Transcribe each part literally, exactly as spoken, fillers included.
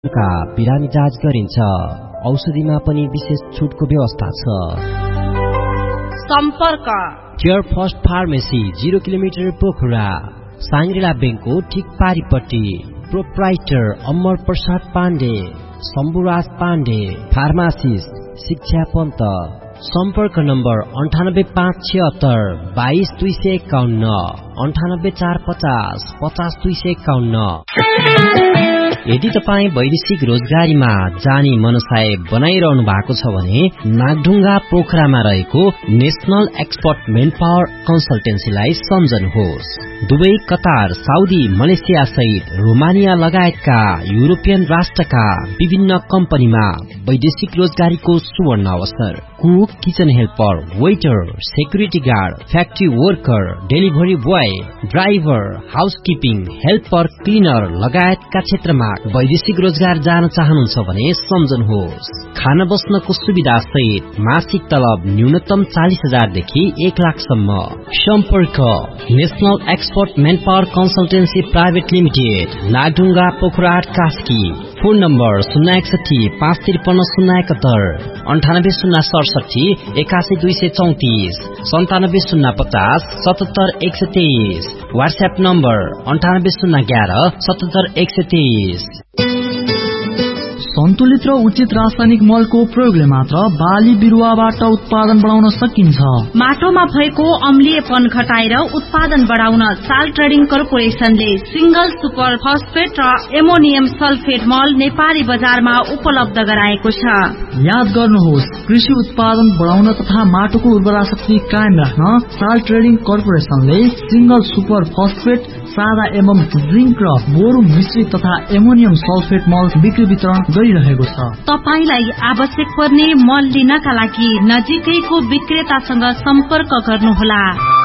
का बिरामी जाँच गरिन्छ। औषधिमा पनि विशेष छुटको व्यवस्था छ। सम्पर्क care first pharmacy zero kilometre Pokhara, Shangri-La ब्याङ्कको ठिक पारिपट्टि। प्रोप्राइटर अमर प्रसाद पाण्डे, शम्भुराज पाण्डे, फार्मासिस्ट शिक्षा पन्त। सम्पर्क नम्बर अन्ठानब्बे पाँच छिहत्तर बाइस दुई सय एकाउन्न, अन्ठानब्बे चार पचास पचास दुई सय एकाउन्न। यदि तपाईँ वैदेशिक रोजगारीमा जाने मनसाय बनाइरहनु भएको छ भने नागढुङ्गा पोखरामा रहेको national expert main power कन्सल्टेन्सीलाई सम्झनुहोस्। Dubai, Qatar, Saudi, Malaysia सहित रोमानिया लगायतका युरोपियन राष्ट्रका विभिन्न कम्पनीमा वैदेशिक रोजगारीको सुवर्ण अवसर। Cook, kitchen helper, waiter, security guard, factory worker, delivery boy, driver, housekeeping, helper, cleaner लगायतका क्षेत्रमा वैदेशिक रोजगार जान चाहनुहुन्छ भने सम्झनुहोस्। खान बस्नको सुविधा सहित मासिक तलब न्यूनतम चालिस हजार देखि एक लाखसम्म। सम्पर्क national expert main power consultancy private limited, Nagdhunga Pokhara Kaski. Phone number शून्य एकसठी पाँच त्रिपन्न शून्य एकहत्तर, अन्ठानब्बे शून्य सडसठी एकासी दुई सय चौतिस, सन्तानब्बे शून्य पचास सतहत्तर एक सय तेइस। व्हाट्सएप नम्बर अन्ठानब्बे शून्य एघार सतहत्तर एक सय तेइस। सन्तुलित र उचित रासायनिक मलको प्रयोगले मात्र बाली बिरुवाबाट उत्पादन बढाउन सकिन्छ। माटोमा भएको अम्लीयपन घटाएर उत्पादन बढाउन साल ट्रेडिङ कर्पोरेशनले सिंगल सुपर फस्फेट र एमोनियम सल्फेट मल नेपाली बजारमा उपलब्ध गराएको छ। याद गर्नुहोस्, कृषि उत्पादन बढाउन तथा माटोको उर्वरा शक्ति कायम राख्न साल ट्रेडिङ कर्पोरेशनले सिंगल सुपर फस्फेट, सादा एवं जिंक र बोरो मिश्रित तथा एमोनियम सल्फेट मल बिक्री वितरण गरिरहेको छ। तपाईलाई आवश्यक पर्ने मल लिनका लागि नजिकैको विक्रेतासँग सम्पर्क गर्नुहोला।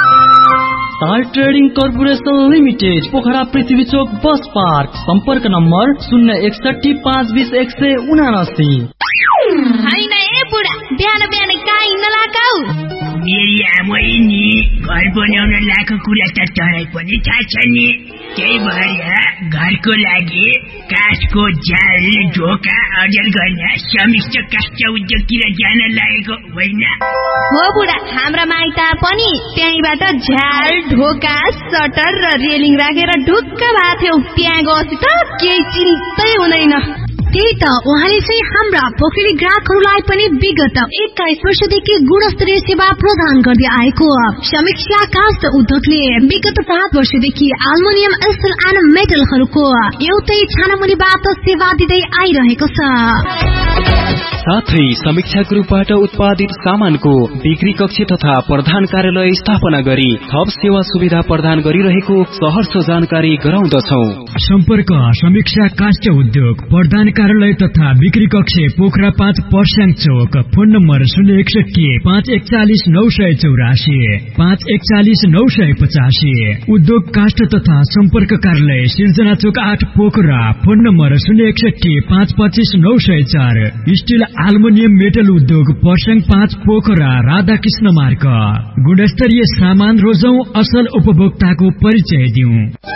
साल ट्रेडिङ कर्पोरेशन लिमिटेड, पोखरा पृथ्वी चोक बस पार्क। सम्पर्क नम्बर शून्य एकसठी पाँच बीस एक सय उनासी। होइन ए बुढा, बिहान बिहान कहाँ हिँड्न लगाऊ? मेरी आमै नि घर बनाउन लाएको कुरा त तँलाई पनि थाहा छ नि। त्यही भएर घरको लागि काठको जाल, ढोका अर्जन गर्न समिष्ट काष्ठ उद्योगतिर जान लागेको होइन? हो बुढा, हाम्रा माइता पनि त्यहीबाट झ्याल, ढोका, सटर र रेलिङ राखेर ढुक्क भएको थियो। त्यहाँ गएपछि त केही चिन्तै हुँदैन। त्यही त उहाँले चाहिँ हाम्रा पोखरी ग्राहकहरूलाई पनि विगत एक्काइस वर्षदेखि गुणस्तरीय सेवा प्रदान गर्दै आएको समीक्षा काष्ठ उद्योगले विगत सात वर्षदेखि एल्युमिनियम, स्टिल एन्ड मेटलहरूको एउटै छानामुनिबाट सेवा दिँदै आइरहेको छ। साथै समीक्षा ग्रुपबाट उत्पादित सामानको बिक्री कक्ष तथा प्रधान कार्यालय स्थापना गरी थप सेवा सुविधा प्रदान गरिरहेको सहर्ष जानकारी गराउँदछौ। सम्पर्क समीक्षा काष्ठ उद्योग, प्रधान कार्यालय तथा बिक्री कक्ष, पोखरा पाँच, पर्स्याङ चोक। फोन नम्बर शून्य एकसठी पाँच एकचालिस नौ सय चौरासी, पाँच एकचालिस नौ सय पचासी। उद्योग काष्ठ तथा सम्पर्क कार्यालय सिर्जना चोक आठ, पोखरा। फोन नम्बर शून्य एकसठी पाँच पच्चिस नौ सय चार। स्टिल एल्युमिनियम मेटल उद्योग, पर्स्याङ पाँच, पोखरा, राधाकृष्ण मार्ग। गुणस्तरीय सामान रोजौं, असल उपभोक्ताको परिचय दिउँ।